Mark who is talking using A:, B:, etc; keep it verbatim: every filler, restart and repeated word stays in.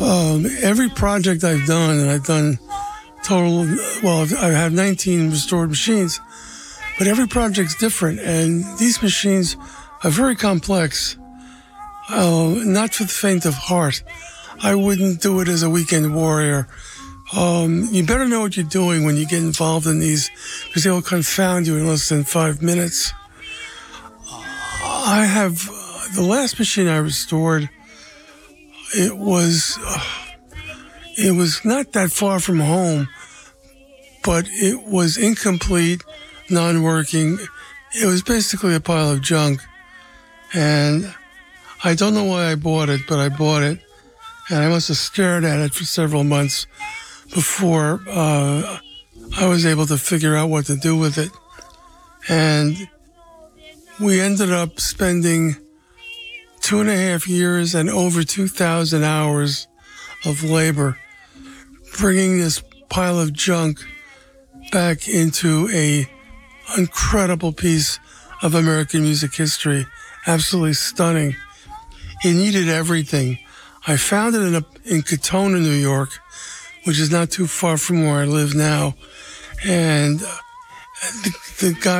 A: Um, every project I've done, and I've done total, well, I've- I have nineteen restored machines, but every project's different, and these machines are very complex, uh, not for the faint of heart. I wouldn't do it as a weekend warrior. Um, you better know what you're doing when you get involved in these, because they'll confound you in less than five minutes. I have, uh, the last machine I restored, it was, uh, it was not that far from home, but it was incomplete, non-working. It was basically a pile of junk. And I don't know why I bought it, but I bought it. And I must have stared at it for several months before uh, I was able to figure out what to do with it. And we ended up spending two and a half years and over two thousand hours of labor bringing this pile of junk back into a incredible piece of American music history. Absolutely stunning. It needed everything. I found it in, a, in Katona, New York, which is not too far from where I live now. And uh, the, the guy